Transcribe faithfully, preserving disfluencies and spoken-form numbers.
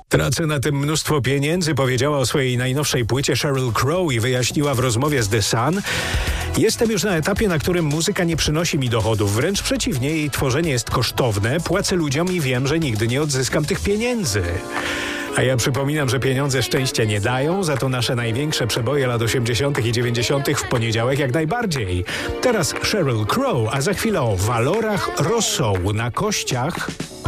Tracę na tym mnóstwo pieniędzy, powiedziała o swojej najnowszej płycie Sheryl Crow i wyjaśniła w rozmowie z The Sun. Jestem już na etapie, na którym muzyka nie przynosi mi dochodów. Wręcz przeciwnie, jej tworzenie jest kosztowne. Płacę ludziom i wiem, że nigdy nie odzyskam tych pieniędzy. A ja przypominam, że pieniądze szczęścia nie dają, za to nasze największe przeboje lat osiemdziesiątych i dziewięćdziesiątych w poniedziałek jak najbardziej. Teraz Sheryl Crow, a za chwilę o walorach rosołu na kościach